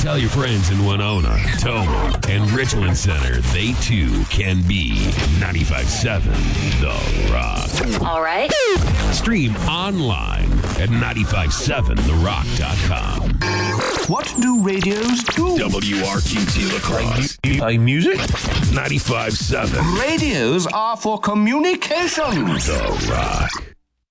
Tell your friends in Winona, Toma, and Richland Center they too can be 95.7 The Rock. All right. Stream online at 957therock.com. What do radios do? WRQT Lacrosse. Play music? 95.7 Radios are for communications. The Rock.